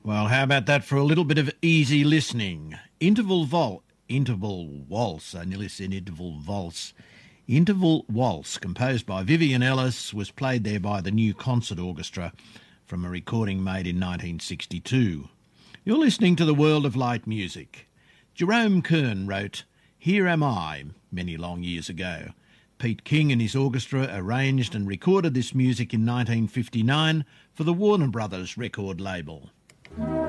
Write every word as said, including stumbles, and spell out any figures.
Well, how about that for a little bit of easy listening? Interval Vol... Interval Waltz, I nearly said Interval Valse. Interval Waltz, composed by Vivian Ellis, was played there by the New Concert Orchestra from a recording made in nineteen sixty-two. You're listening to the World of Light Music. Jerome Kern wrote Here Am I many long years ago. Pete King and his orchestra arranged and recorded this music in nineteen fifty-nine for the Warner Brothers record label.